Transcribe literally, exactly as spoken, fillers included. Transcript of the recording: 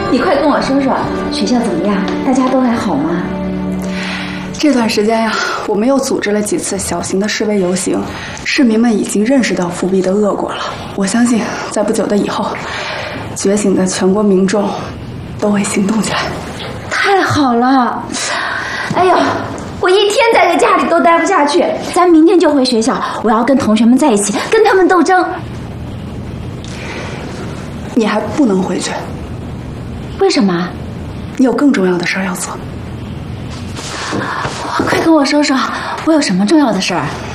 你快跟我说说，学校怎么样？大家都还好吗？ 这段时间呀，我们又组织了几次小型的示威游行，市民们已经认识到复辟的恶果了。我相信，在不久的以后，觉醒的全国民众都会行动起来。 太好了！哎呦，我一天在这家里都待不下去。咱明天就回学校，我要跟同学们在一起，跟他们斗争。 你还不能回去。 为什么？ 你有更重要的事儿要做。 快跟我说说，我有什么重要的事儿？